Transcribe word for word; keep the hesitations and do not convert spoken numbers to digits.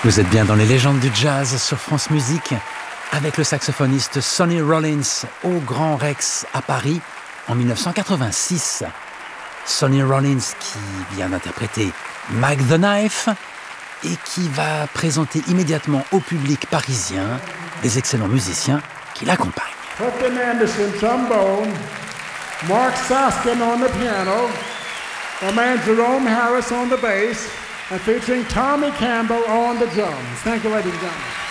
Vous êtes bien dans les légendes du jazz sur France Musique avec le saxophoniste Sonny Rollins au Grand Rex à Paris en dix-neuf cent quatre-vingt-six. Sonny Rollins qui vient d'interpréter Mike the Knife et qui va présenter immédiatement au public parisien des excellents musiciens qui l'accompagnent. Clifton Anderson, trombone, Mark Soskin on the piano, my man Jerome Harris on the bass, and featuring Tommy Campbell on the drums. Thank you, ladies and gentlemen.